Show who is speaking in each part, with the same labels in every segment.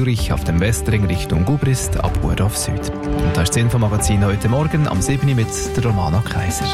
Speaker 1: Zürich auf dem Westring Richtung Gubrist ab Urdorf Süd. Und das ist das Infomagazin heute Morgen am 7. mit der Romana Kaiser.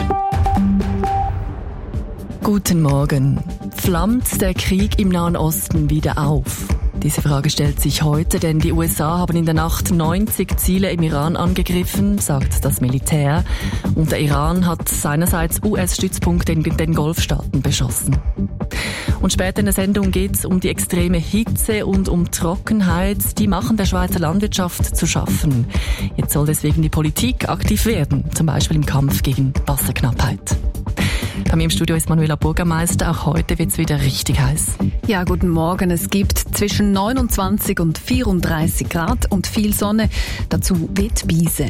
Speaker 2: Guten Morgen. Flammt der Krieg im Nahen Osten wieder auf? Diese Frage stellt sich heute, denn die USA haben in der Nacht 90 Ziele im Iran angegriffen, sagt das Militär. Und der Iran hat seinerseits US-Stützpunkte in den Golfstaaten beschossen. Und später in der Sendung geht es um die extreme Hitze und um Trockenheit. Die machen der Schweizer Landwirtschaft zu schaffen. Jetzt soll deswegen die Politik aktiv werden, zum Beispiel im Kampf gegen Wasserknappheit. Bei mir im Studio ist Manuela Bürgermeister. Auch heute wird es wieder richtig heiß.
Speaker 3: Ja, guten Morgen. Es gibt zwischen 29 und 34 Grad und viel Sonne. Dazu weht Biese.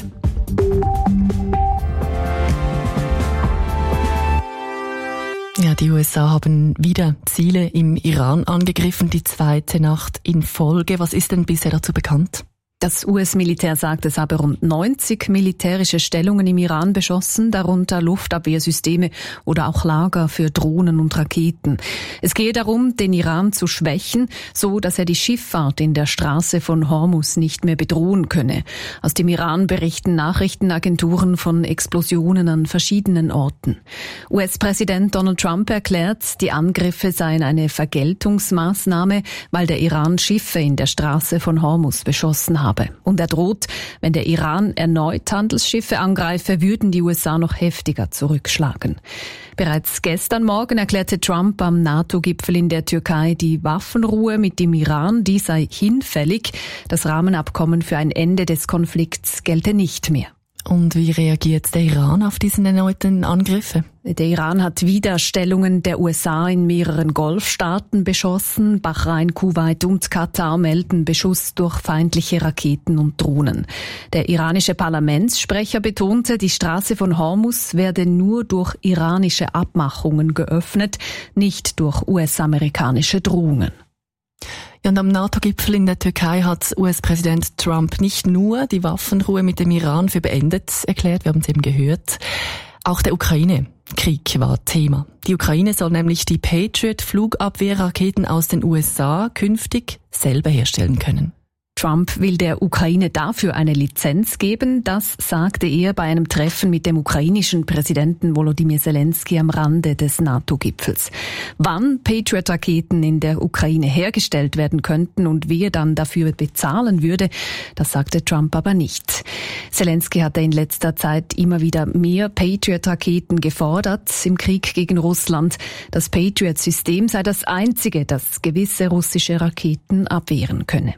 Speaker 2: Ja, die USA haben wieder Ziele im Iran angegriffen, die zweite Nacht in Folge. Was ist denn bisher dazu bekannt?
Speaker 3: Das US-Militär sagt, es habe rund 90 militärische Stellungen im Iran beschossen, darunter Luftabwehrsysteme oder auch Lager für Drohnen und Raketen. Es gehe darum, den Iran zu schwächen, so dass er die Schifffahrt in der Straße von Hormuz nicht mehr bedrohen könne. Aus dem Iran berichten Nachrichtenagenturen von Explosionen an verschiedenen Orten. US-Präsident Donald Trump erklärt, die Angriffe seien eine Vergeltungsmaßnahme, weil der Iran Schiffe in der Straße von Hormuz beschossen habe. Und er droht, wenn der Iran erneut Handelsschiffe angreife, würden die USA noch heftiger zurückschlagen. Bereits gestern Morgen erklärte Trump am NATO-Gipfel in der Türkei die Waffenruhe mit dem Iran, die sei hinfällig. Das Rahmenabkommen für ein Ende des Konflikts gelte nicht mehr.
Speaker 2: Und wie reagiert der Iran auf diesen erneuten Angriffe?
Speaker 3: Der Iran hat wieder Stellungen der USA in mehreren Golfstaaten beschossen. Bahrain, Kuwait und Katar melden Beschuss durch feindliche Raketen und Drohnen. Der iranische Parlamentssprecher betonte, die Straße von Hormuz werde nur durch iranische Abmachungen geöffnet, nicht durch US-amerikanische Drohungen.
Speaker 2: Ja, und am NATO-Gipfel in der Türkei hat US-Präsident Trump nicht nur die Waffenruhe mit dem Iran für beendet erklärt, wir haben es eben gehört, auch der Ukraine-Krieg war Thema. Die Ukraine soll nämlich die Patriot-Flugabwehrraketen aus den USA künftig selber herstellen können.
Speaker 3: Trump will der Ukraine dafür eine Lizenz geben, das sagte er bei einem Treffen mit dem ukrainischen Präsidenten Volodymyr Zelensky am Rande des NATO-Gipfels. Wann Patriot-Raketen in der Ukraine hergestellt werden könnten und wer dann dafür bezahlen würde, das sagte Trump aber nicht. Zelensky hatte in letzter Zeit immer wieder mehr Patriot-Raketen gefordert im Krieg gegen Russland. Das Patriot-System sei das einzige, das gewisse russische Raketen abwehren könne.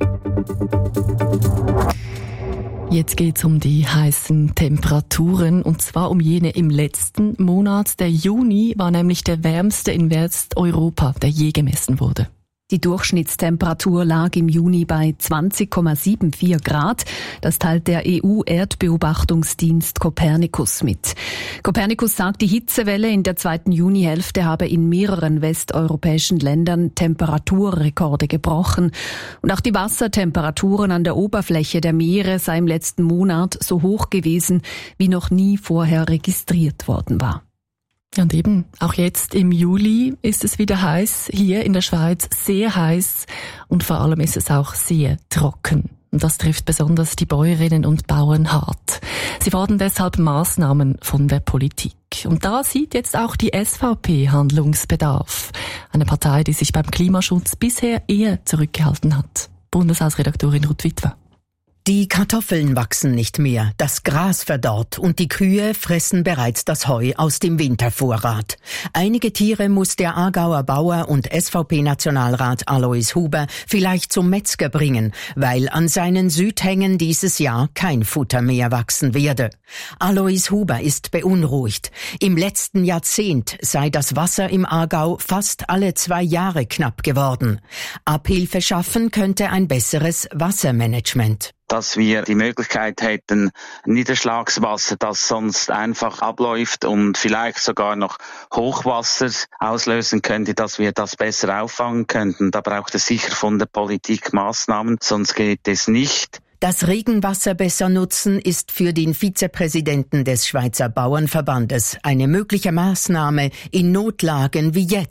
Speaker 2: Jetzt geht's um die heißen Temperaturen, und zwar um jene im letzten Monat. Der Juni war nämlich der wärmste in Westeuropa, der je gemessen wurde.
Speaker 3: Die Durchschnittstemperatur lag im Juni bei 20,74 Grad. Das teilt der EU-Erdbeobachtungsdienst Copernicus mit. Copernicus sagt, die Hitzewelle in der zweiten Junihälfte habe in mehreren westeuropäischen Ländern Temperaturrekorde gebrochen. Und auch die Wassertemperaturen an der Oberfläche der Meere sei im letzten Monat so hoch gewesen, wie noch nie vorher registriert worden war.
Speaker 2: Und eben, auch jetzt im Juli ist es wieder heiß, hier in der Schweiz sehr heiß, und vor allem ist es auch sehr trocken. Und das trifft besonders die Bäuerinnen und Bauern hart. Sie fordern deshalb Maßnahmen von der Politik. Und da sieht jetzt auch die SVP Handlungsbedarf. Eine Partei, die sich beim Klimaschutz bisher eher zurückgehalten hat. Bundeshausredaktorin Ruth Witwer.
Speaker 4: Die Kartoffeln wachsen nicht mehr, das Gras verdorrt und die Kühe fressen bereits das Heu aus dem Wintervorrat. Einige Tiere muss der Aargauer Bauer und SVP-Nationalrat Alois Huber vielleicht zum Metzger bringen, weil an seinen Südhängen dieses Jahr kein Futter mehr wachsen werde. Alois Huber ist beunruhigt. Im letzten Jahrzehnt sei das Wasser im Aargau fast alle 2 Jahre knapp geworden. Abhilfe schaffen könnte ein besseres Wassermanagement.
Speaker 5: Dass wir die Möglichkeit hätten, Niederschlagswasser, das sonst einfach abläuft und vielleicht sogar noch Hochwasser auslösen könnte, dass wir das besser auffangen könnten. Da braucht es sicher von der Politik Maßnahmen, sonst geht es nicht.
Speaker 4: Das Regenwasser besser nutzen ist für den Vizepräsidenten des Schweizer Bauernverbandes eine mögliche Maßnahme in Notlagen wie jetzt.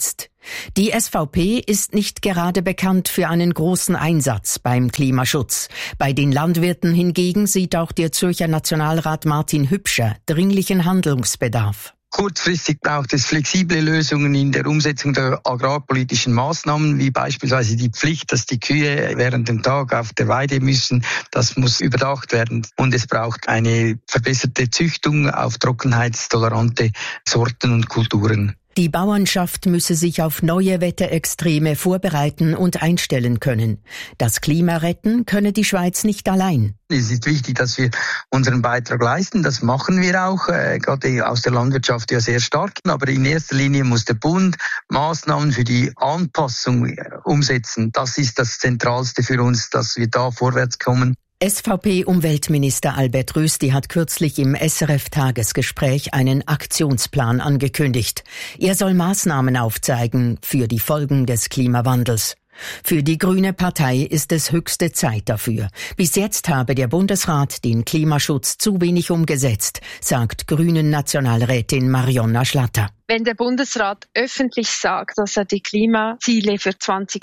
Speaker 4: Die SVP ist nicht gerade bekannt für einen großen Einsatz beim Klimaschutz. Bei den Landwirten hingegen sieht auch der Zürcher Nationalrat Martin Hübscher dringlichen Handlungsbedarf.
Speaker 6: Kurzfristig braucht es flexible Lösungen in der Umsetzung der agrarpolitischen Maßnahmen, wie beispielsweise die Pflicht, dass die Kühe während dem Tag auf der Weide müssen. Das muss überdacht werden. Und es braucht eine verbesserte Züchtung auf trockenheitstolerante Sorten und Kulturen.
Speaker 4: Die Bauernschaft müsse sich auf neue Wetterextreme vorbereiten und einstellen können. Das Klima retten könne die Schweiz nicht allein.
Speaker 6: Es ist wichtig, dass wir unseren Beitrag leisten. Das machen wir auch, gerade aus der Landwirtschaft ja sehr stark. Aber in erster Linie muss der Bund Maßnahmen für die Anpassung umsetzen. Das ist das Zentralste für uns, dass wir da vorwärts kommen.
Speaker 4: SVP-Umweltminister Albert Rösti hat kürzlich im SRF-Tagesgespräch einen Aktionsplan angekündigt. Er soll Maßnahmen aufzeigen für die Folgen des Klimawandels. Für die Grüne Partei ist es höchste Zeit dafür. Bis jetzt habe der Bundesrat den Klimaschutz zu wenig umgesetzt, sagt Grünen-Nationalrätin Marionna Schlatter.
Speaker 7: Wenn der Bundesrat öffentlich sagt, dass er die Klimaziele für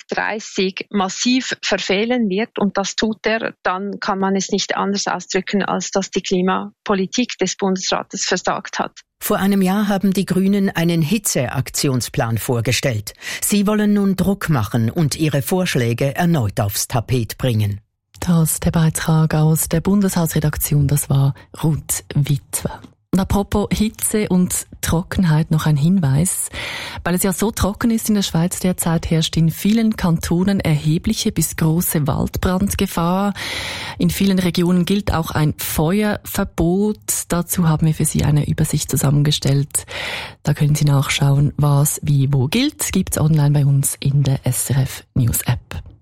Speaker 7: 2030 massiv verfehlen wird, und das tut er, dann kann man es nicht anders ausdrücken, als dass die Klimapolitik des Bundesrates versagt hat.
Speaker 4: Vor einem Jahr haben die Grünen einen Hitzeaktionsplan vorgestellt. Sie wollen nun Druck machen und ihre Vorschläge erneut aufs Tapet bringen.
Speaker 2: Das der Beitrag aus der Bundeshausredaktion, das war Ruth Witwer. Und apropos Hitze und Trockenheit noch ein Hinweis. Weil es ja so trocken ist in der Schweiz derzeit, herrscht in vielen Kantonen erhebliche bis große Waldbrandgefahr. In vielen Regionen gilt auch ein Feuerverbot. Dazu haben wir für Sie eine Übersicht zusammengestellt. Da können Sie nachschauen, was wie wo gilt. Gibt's online bei uns in der SRF News App.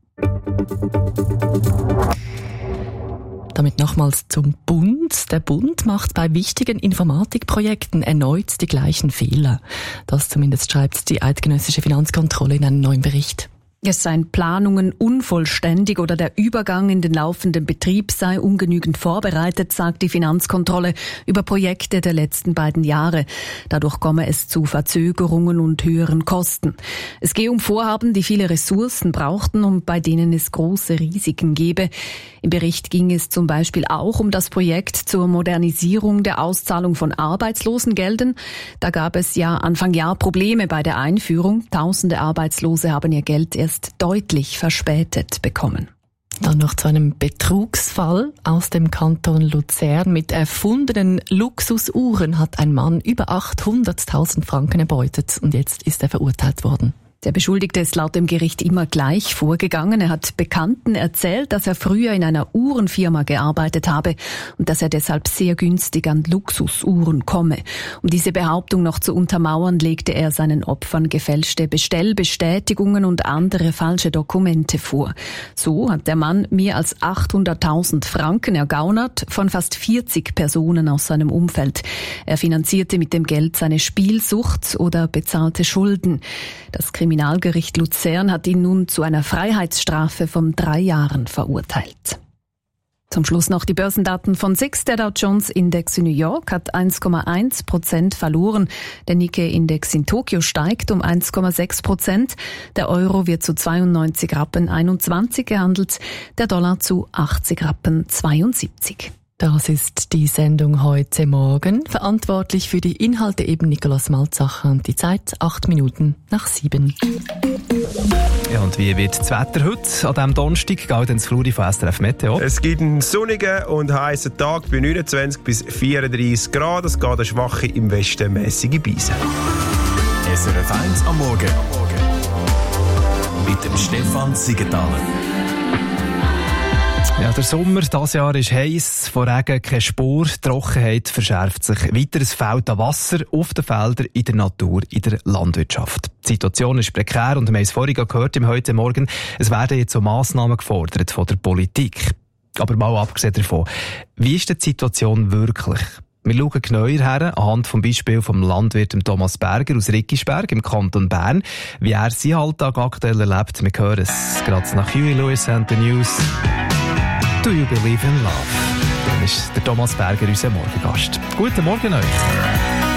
Speaker 2: Damit nochmals zum Bund. Der Bund macht bei wichtigen Informatikprojekten erneut die gleichen Fehler. Das zumindest schreibt die Eidgenössische Finanzkontrolle in einem neuen Bericht.
Speaker 3: Es seien Planungen unvollständig oder der Übergang in den laufenden Betrieb sei ungenügend vorbereitet, sagt die Finanzkontrolle über Projekte der letzten beiden Jahre. Dadurch komme es zu Verzögerungen und höheren Kosten. Es gehe um Vorhaben, die viele Ressourcen brauchten und bei denen es große Risiken gebe. Im Bericht ging es zum Beispiel auch um das Projekt zur Modernisierung der Auszahlung von Arbeitslosengeldern. Da gab es ja Anfang Jahr Probleme bei der Einführung. Tausende Arbeitslose haben ihr Geld erst deutlich verspätet bekommen.
Speaker 2: Dann noch zu einem Betrugsfall aus dem Kanton Luzern. Mit erfundenen Luxusuhren hat ein Mann über 800.000 Franken erbeutet und jetzt ist er verurteilt worden.
Speaker 3: Der Beschuldigte ist laut dem Gericht immer gleich vorgegangen. Er hat Bekannten erzählt, dass er früher in einer Uhrenfirma gearbeitet habe und dass er deshalb sehr günstig an Luxusuhren komme. Um diese Behauptung noch zu untermauern, legte er seinen Opfern gefälschte Bestellbestätigungen und andere falsche Dokumente vor. So hat der Mann mehr als 800.000 Franken ergaunert von fast 40 Personen aus seinem Umfeld. Er finanzierte mit dem Geld seine Spielsucht oder bezahlte Schulden. Das Kriminalgericht Luzern hat ihn nun zu einer Freiheitsstrafe von 3 Jahren verurteilt. Zum Schluss noch die Börsendaten von SIX. Der Dow Jones Index in New York hat 1,1% verloren. Der Nikkei-Index in Tokio steigt um 1,6%. Der Euro wird zu 92,21 Rappen gehandelt. Der Dollar zu 80,72 Rappen.
Speaker 2: Das ist die Sendung heute Morgen. Verantwortlich für die Inhalte eben Nikolaus Malzacher und die Zeit 7:08.
Speaker 1: Ja, und wie wird das Wetter heute an diesem Donnerstag? Geht ins Fluri von SRF Meteo.
Speaker 8: Es gibt einen sonnigen und heißen Tag bei 29 bis 34 Grad. Es geht eine schwache im Westen mäßige Beise.
Speaker 9: SRF 1 am Morgen. Mit dem Stefan Siegenthaler.
Speaker 1: Ja, der Sommer dieses Jahr ist heiß, von Regen keine Spur, die Trockenheit verschärft sich weiter. Es fehlt an Wasser auf den Feldern, in der Natur, in der Landwirtschaft. Die Situation ist prekär und wir haben es vorhin gehört im heute Morgen, es werden jetzt so Massnahmen gefordert von der Politik. Aber mal abgesehen davon, wie ist die Situation wirklich? Wir schauen genauer her, anhand vom Beispiel vom Landwirt Thomas Berger aus Rickisberg im Kanton Bern, wie er seinen Alltag aktuell erlebt. Wir hören es gerade nach Huey Lewis and the News. Do you believe in love? Dann ist der Thomas Berger unser Morgengast. Guten Morgen euch.